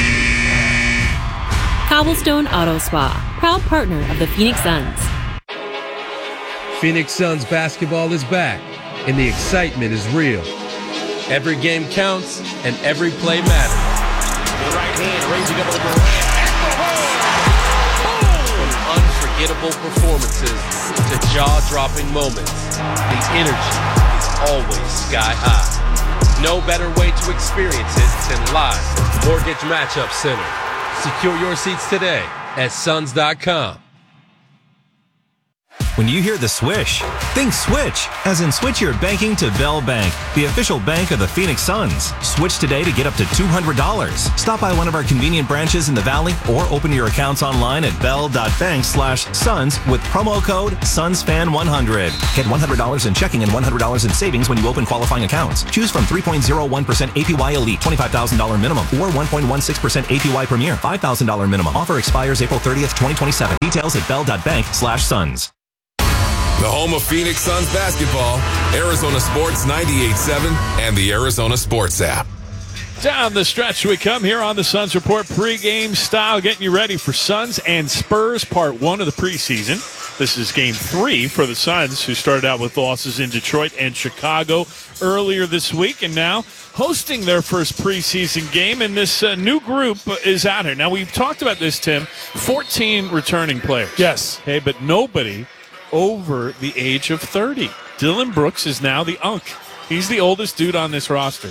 Cobblestone Auto Spa, proud partner of the Phoenix Suns. Phoenix Suns basketball is back, and the excitement is real. Every game counts, and every play matters. The right hand raising up over Durant. From unforgettable performances to jaw-dropping moments, the energy is always sky high. No better way to experience it than live at Mortgage Matchup Center. Secure your seats today at Suns.com. When you hear the swish, think switch, as in switch your banking to Bell Bank, the official bank of the Phoenix Suns. Switch today to get up to $200. Stop by one of our convenient branches in the Valley or open your accounts online at bell.bank/Suns with promo code SunsFan100. Get $100 in checking and $100 in savings when you open qualifying accounts. Choose from 3.01% APY Elite, $25,000 minimum, or 1.16% APY Premier, $5,000 minimum. Offer expires April 30th, 2027. Details at bell.bank/Suns. The home of Phoenix Suns basketball, Arizona Sports 98.7 and the Arizona Sports app. Down the stretch we come here on the Suns Report pregame style, getting you ready for Suns and Spurs part 1 of the preseason. This is game 3 for the Suns, who started out with losses in Detroit and Chicago earlier this week, and now hosting their first preseason game, and this new group is out here. Now, we've talked about this, Tim, 14 returning players. Yes. Okay, but nobody over the age of 30. Dylan Brooks is now the UNC. He's the oldest dude on this roster.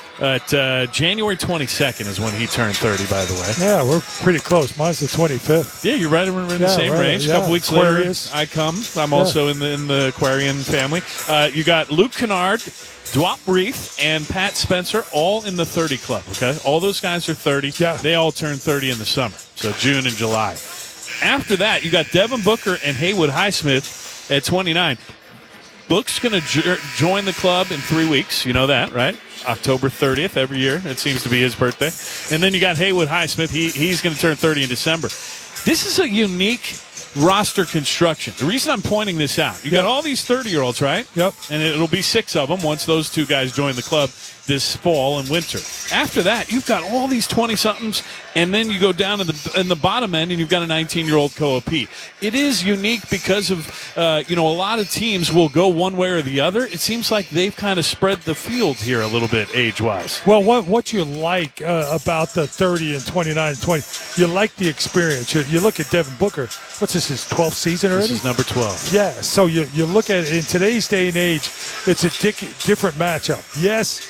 January 22nd is when he turned 30, by the way. Yeah, we're pretty close. Mine's the 25th. Yeah, you're right. We're in the same range. A couple weeks Aquarius. later, I come. I'm also in the Aquarian family. You got Luke Kennard, Dwop Reith, and Pat Spencer, all in the 30 club, okay? All those guys are 30. Yeah. They all turn 30 in the summer, so June and July. After that, you got Devin Booker and Haywood Highsmith at 29. Book's going to join the club in 3 weeks. You know that, right? October 30th every year. It seems to be his birthday. And then you got Haywood Highsmith. He's going to turn 30 in December. This is a unique roster construction. The reason I'm pointing this out, you got all these 30-year-olds, right? Yep. And it'll be 6 of them once those 2 guys join the club this fall and winter. After that, you've got all these 20-somethings, and then you go down in the bottom end, and you've got a 19-year-old Koa Pete. It is unique because of, a lot of teams will go one way or the other. It seems like they've kind of spread the field here a little bit age-wise. Well, what you like about the 30 and 29 and 20, you like the experience. You look at Devin Booker. What's this, his 12th season already? This is number 12. Yeah, so you look at it, in today's day and age, it's a different matchup. Yes,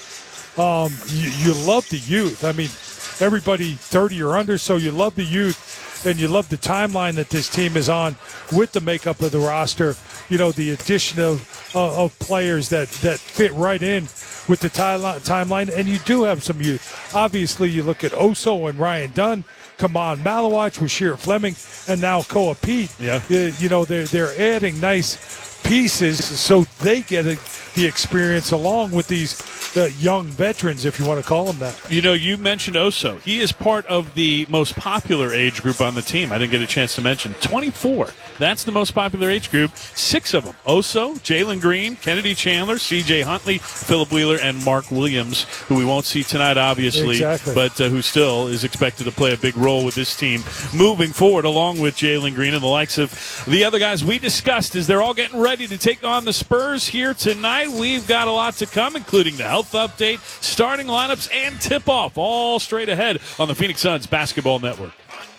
you love the youth. I mean, everybody 30 or under, so you love the youth, and you love the timeline that this team is on with the makeup of the roster. You know, the addition of players that fit right in with the timeline, and you do have some youth. Obviously, you look at Oso and Ryan Dunn, Kaman Malawach, Rasheer Fleming, and now Koa Pete. Yeah. They're adding nice pieces so they get the experience along with these young veterans, if you want to call them that. You mentioned Oso. He is part of the most popular age group on the team. I didn't get a chance to mention 24. That's the most popular age group. 6 of them: Oso, Jalen Green, Kennedy Chandler, C.J. Huntley, Philip Wheeler, and Mark Williams, who we won't see tonight, obviously, but who still is expected to play a big role with this team moving forward, along with Jalen Green and the likes of the other guys we discussed as they're all getting ready to take on the Spurs here tonight. tonight. We've got a lot to come, including the health update, starting lineups, and tip-off, all straight ahead on the Phoenix Suns Basketball Network.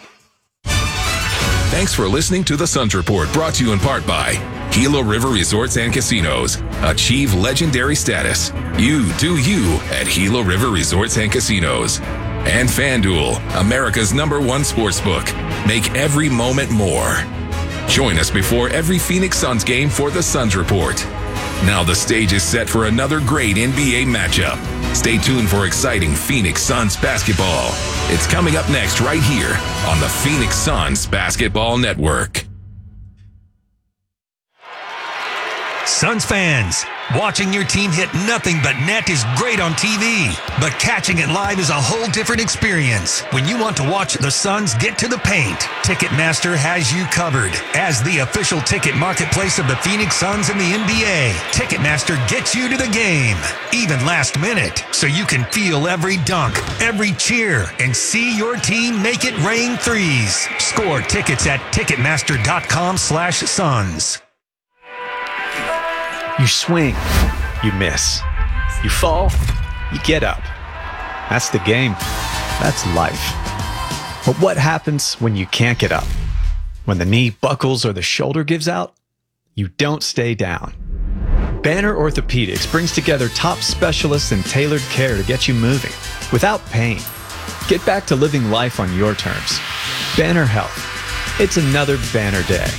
Thanks for listening to the Suns Report, brought to you in part by Gila River Resorts and Casinos. Achieve legendary status. You do you at Gila River Resorts and Casinos. And FanDuel, America's #1 sportsbook. Make every moment more. Join us before every Phoenix Suns game for the Suns Report. Now the stage is set for another great NBA matchup. Stay tuned for exciting Phoenix Suns basketball. It's coming up next right here on the Phoenix Suns Basketball Network. Suns fans, watching your team hit nothing but net is great on TV, but catching it live is a whole different experience. When you want to watch the Suns get to the paint, Ticketmaster has you covered. As the official ticket marketplace of the Phoenix Suns and the NBA, Ticketmaster gets you to the game, even last minute, so you can feel every dunk, every cheer, and see your team make it rain threes. Score tickets at Ticketmaster.com/Suns. You swing, you miss. You fall, you get up. That's the game. That's life. But what happens when you can't get up? When the knee buckles or the shoulder gives out? You don't stay down. Banner Orthopedics brings together top specialists in tailored care to get you moving without pain. Get back to living life on your terms. Banner Health. It's another banner day.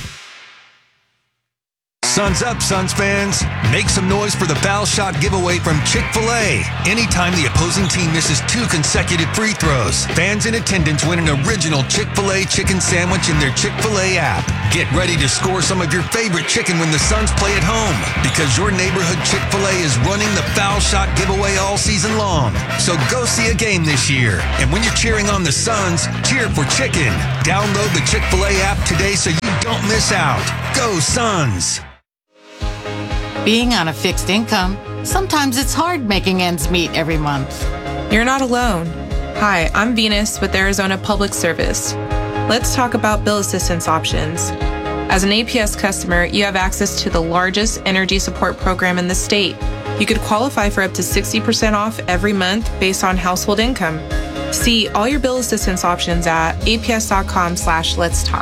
Suns up, Suns fans. Make some noise for the foul shot giveaway from Chick-fil-A. Anytime the opposing team misses 2 consecutive free throws, fans in attendance win an original Chick-fil-A chicken sandwich in their Chick-fil-A app. Get ready to score some of your favorite chicken when the Suns play at home, because your neighborhood Chick-fil-A is running the foul shot giveaway all season long. So go see a game this year. And when you're cheering on the Suns, cheer for chicken. Download the Chick-fil-A app today so you don't miss out. Go Suns! Being on a fixed income, sometimes it's hard making ends meet every month. You're not alone. Hi, I'm Venus with Arizona Public Service. Let's talk about bill assistance options. As an APS customer, you have access to the largest energy support program in the state. You could qualify for up to 60% off every month based on household income. See all your bill assistance options at aps.com/let's talk.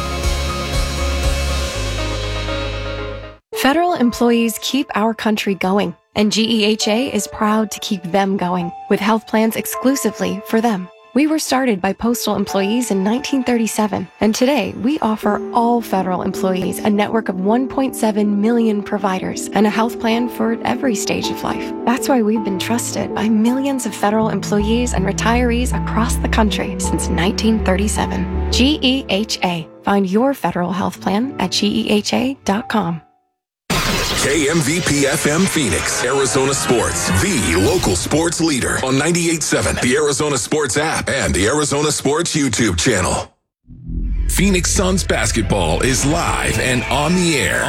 Federal employees keep our country going, and GEHA is proud to keep them going with health plans exclusively for them. We were started by postal employees in 1937, and today we offer all federal employees a network of 1.7 million providers and a health plan for every stage of life. That's why we've been trusted by millions of federal employees and retirees across the country since 1937. GEHA. Find your federal health plan at GEHA.com. KMVP FM Phoenix, Arizona Sports, the local sports leader on 98.7, the Arizona Sports app, and the Arizona Sports YouTube channel. Phoenix Suns basketball is live and on the air.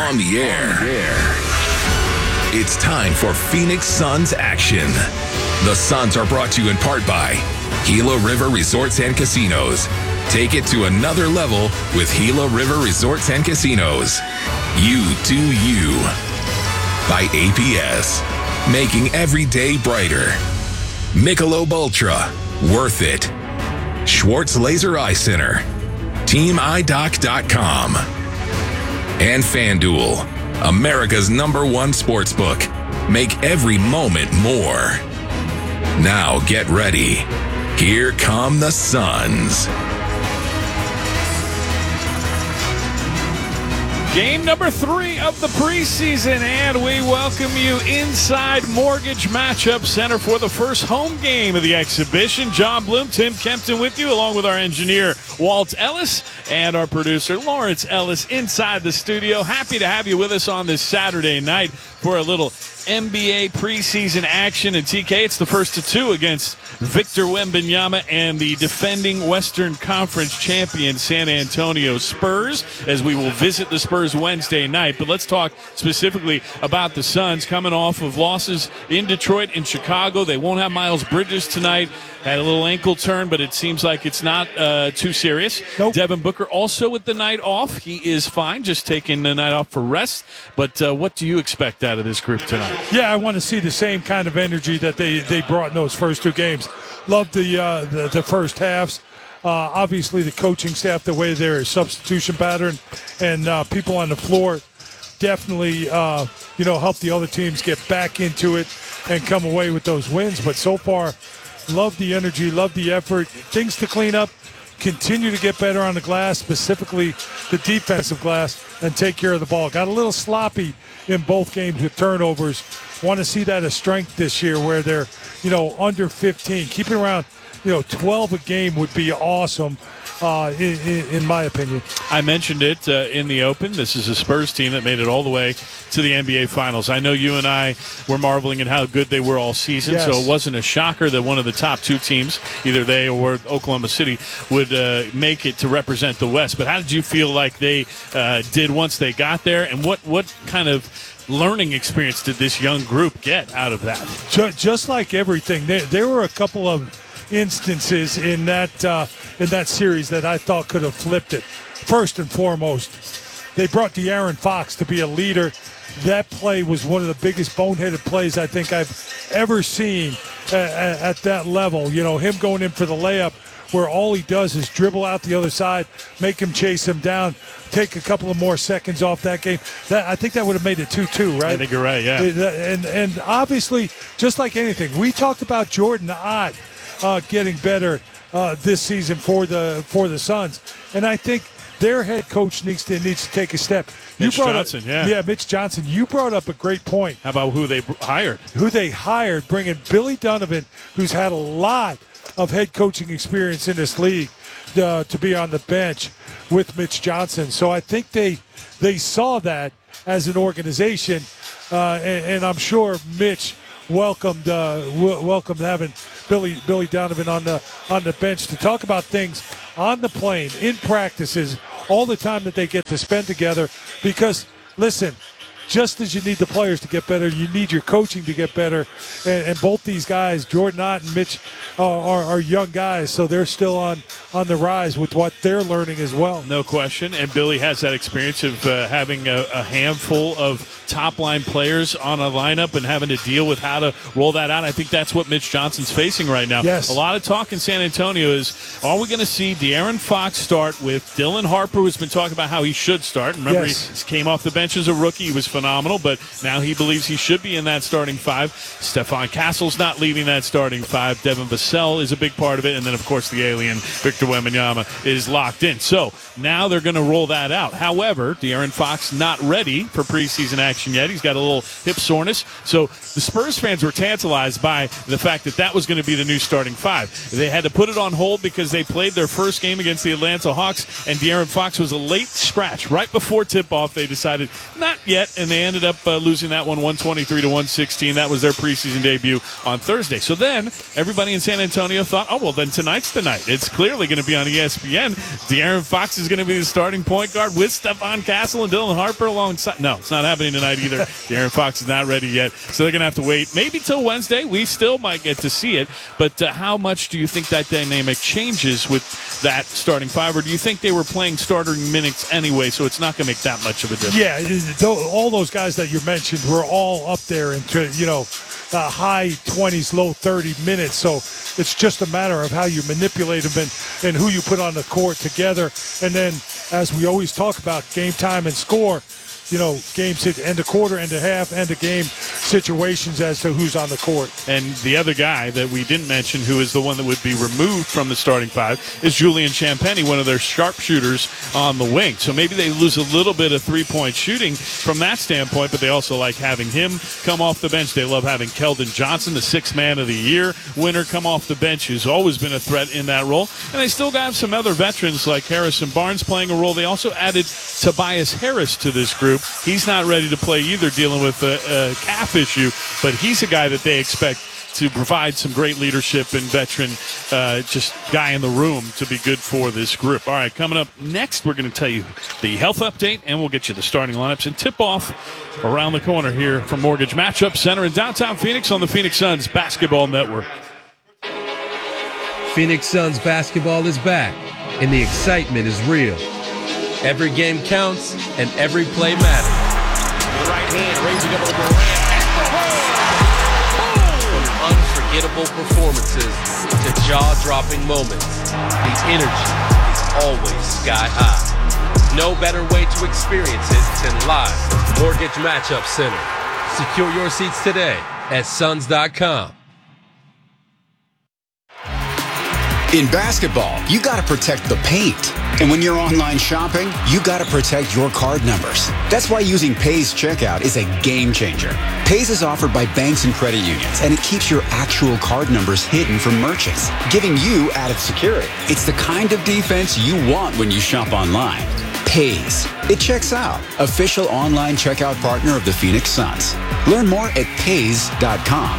It's time for Phoenix Suns action. The Suns are brought to you in part by Gila River Resorts and Casinos. Take it to another level with Gila River Resorts and Casinos. You do you. By APS, making every day brighter. Michelob Ultra, worth it. Schwartz Laser Eye Center. TeamEyeDoc.com. And FanDuel, America's #1 sportsbook. Make every moment more. Now get ready. Here come the Suns. Game number 3 of the preseason, and we welcome you inside Mortgage Matchup Center for the first home game of the exhibition. John Bloom, Tim Kempton with you, along with our engineer, Walt Ellis, and our producer, Lawrence Ellis, inside the studio. Happy to have you with us on this Saturday night for a little NBA preseason action. And TK, it's the first of 2 against Victor Wembanyama and the defending Western Conference champion San Antonio Spurs, as we will visit the Spurs Spurs Wednesday night. But let's talk specifically about the Suns coming off of losses in Detroit and Chicago. They won't have Miles Bridges tonight. Had a little ankle turn, but it seems like it's not too serious. Nope. Devin Booker also with the night off. He is fine, just taking the night off for rest. But what do you expect out of this group tonight? Yeah, I want to see the same kind of energy that they brought in those first 2 games. Loved the first halves. Obviously, the coaching staff, the way their substitution pattern and people on the floor definitely help the other teams get back into it and come away with those wins. But so far, love the energy, love the effort. Things to clean up, continue to get better on the glass, specifically the defensive glass, and take care of the ball. Got a little sloppy in both games with turnovers. Want to see that as strength this year where they're, under 15. Keeping around, 12 a game would be awesome. In my opinion. I mentioned it in the open. This is a Spurs team that made it all the way to the NBA Finals. I know you and I were marveling at how good they were all season, yes. So it wasn't a shocker that one of the top 2 teams, either they or Oklahoma City, would make it to represent the West. But how did you feel like they did once they got there, and what kind of learning experience did this young group get out of that? Just like everything, there were a couple of instances in that series that I thought could have flipped it. First and foremost, they brought De'Aaron Fox to be a leader. That play was one of the biggest boneheaded plays I think I've ever seen at that level. Him going in for the layup where all he does is dribble out the other side, make him chase him down, take a couple of more seconds off that game. I think that would have made it 2-2, right? I think you're right, yeah. And obviously, just like anything, we talked about Jordan Ott getting better this season for the Suns, and I think their head coach needs to take a step. Mitch Johnson, Mitch Johnson. You brought up a great point. How about who they hired? Bringing Billy Donovan, who's had a lot of head coaching experience in this league, to be on the bench with Mitch Johnson. So I think they saw that as an organization, and I'm sure Mitch welcomed having Billy Donovan on the bench to talk about things on the plane, in practices, all the time that they get to spend together. Because, listen, just as you need the players to get better, you need your coaching to get better. And both these guys, Jordan Ott and Mitch, are young guys, so they're still on the rise with what they're learning as well. No question. And Billy has that experience of having a handful of top-line players on a lineup and having to deal with how to roll that out. I think that's what Mitch Johnson's facing right now. Yes. A lot of talk in San Antonio is, are we going to see De'Aaron Fox start with Dylan Harper, who's been talking about how he should start? Remember, yes. He came off the bench as a rookie. He was phenomenal, but now he believes he should be in that starting 5. Stephon Castle's not leaving that starting 5. Devin Vassell is a big part of it. And then, of course, the alien Victor Wembanyama is locked in. So now they're going to roll that out. However, De'Aaron Fox not ready for preseason action yet. He's got a little hip soreness. So the Spurs fans were tantalized by the fact that was going to be the new starting 5. They had to put it on hold because they played their first game against the Atlanta Hawks, and De'Aaron Fox was a late scratch. Right before tip-off, they decided not yet, and they ended up losing that one 123-116. That was their preseason debut on Thursday. So then everybody in San Antonio thought, oh, well, then tonight's the night. It's clearly going to be on ESPN. De'Aaron Fox is going to be the starting point guard with Stephon Castle and Dylan Harper alongside. No, it's not happening tonight either. De'Aaron Fox is not ready yet, so they're going to have to wait maybe till Wednesday. We still might get to see it, but how much do you think that dynamic changes with that starting 5, or do you think they were playing starting minutes anyway, so it's not going to make that much of a difference? Yeah, all those guys that you mentioned were all up there into, high 20s, low 30 minutes, so it's just a matter of how you manipulate them and who you put on the court together. And then, as we always talk about, game time and score, games hit end of quarter, end of half, end of game situations as to who's on the court. And the other guy that we didn't mention, who is the one that would be removed from the starting 5, is Julian Champagnie, one of their sharpshooters on the wing. So maybe they lose a little bit of three-point shooting from that standpoint, but they also like having him come off the bench. They love having Keldon Johnson, the Sixth Man of the Year winner, come off the bench, who's always been a threat in that role. And they still got some other veterans like Harrison Barnes playing a role. They also added Tobias Harris to this group. He's not ready to play either, dealing with a calf issue, but he's a guy that they expect to provide some great leadership and veteran just guy in the room to be good for this group. All right, coming up next, we're going to tell you the health update, and we'll get you the starting lineups and tip-off around the corner here from Mortgage Matchup Center in downtown Phoenix on the Phoenix Suns Basketball Network. Phoenix Suns basketball is back, and the excitement is real. Every game counts, and every play matters. The right hand raising up the Durant. Unforgettable performances to jaw-dropping moments. The energy is always sky high. No better way to experience it than live at Mortgage Matchup Center. Secure your seats today at Suns.com. In basketball, you got to protect the paint. And when you're online shopping, you got to protect your card numbers. That's why using Paze Checkout is a game changer. Paze is offered by banks and credit unions, and it keeps your actual card numbers hidden from merchants, giving you added security. It's the kind of defense you want when you shop online. Paze. It checks out. Official online checkout partner of the Phoenix Suns. Learn more at paze.com.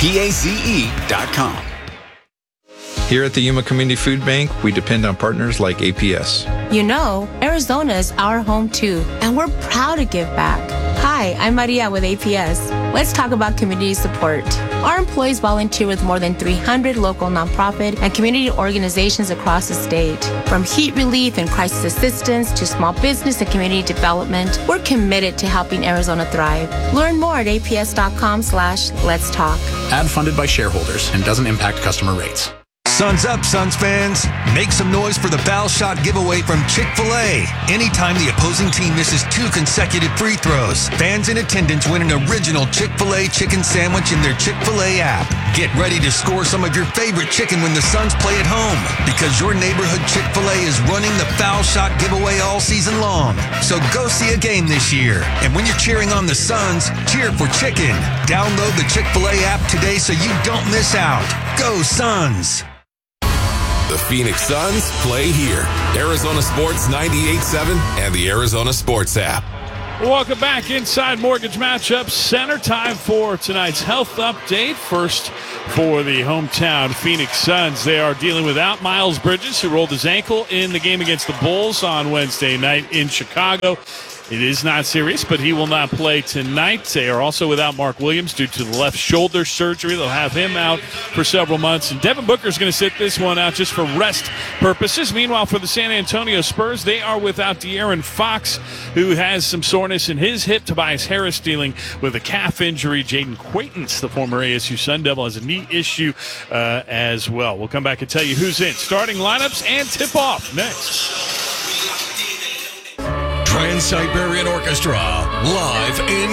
PAZE.com. Here at the Yuma Community Food Bank, we depend on partners like APS. You know, Arizona is our home too, and we're proud to give back. Hi, I'm Maria with APS. Let's talk about community support. Our employees volunteer with more than 300 local nonprofit and community organizations across the state. From heat relief and crisis assistance to small business and community development, we're committed to helping Arizona thrive. Learn more at aps.com/let's talk. Ad funded by shareholders and doesn't impact customer rates. Suns up, Suns fans. Make some noise for the foul shot giveaway from Chick-fil-A. Anytime the opposing team misses 2 consecutive free throws, fans in attendance win an original Chick-fil-A chicken sandwich in their Chick-fil-A app. Get ready to score some of your favorite chicken when the Suns play at home, because your neighborhood Chick-fil-A is running the foul shot giveaway all season long. So go see a game this year. And when you're cheering on the Suns, cheer for chicken. Download the Chick-fil-A app today so you don't miss out. Go Suns! The Phoenix Suns play here. Arizona Sports 98.7 and the Arizona Sports app. Welcome back inside Mortgage Matchup Center. Time for tonight's health update. First for the hometown Phoenix Suns. They are dealing without Miles Bridges, who rolled his ankle in the game against the Bulls on Wednesday night in Chicago. It is not serious, but he will not play tonight. They are also without Mark Williams due to the left shoulder surgery. They'll have him out for several months. And Devin Booker is going to sit this one out just for rest purposes. Meanwhile, for the San Antonio Spurs, they are without De'Aaron Fox, who has some soreness in his hip. Tobias Harris dealing with a calf injury. Jaden Quaintance, the former ASU Sun Devil, has a knee issue as well. We'll come back and tell you who's in. Starting lineups and tip-off next. Trans-Siberian Orchestra, live in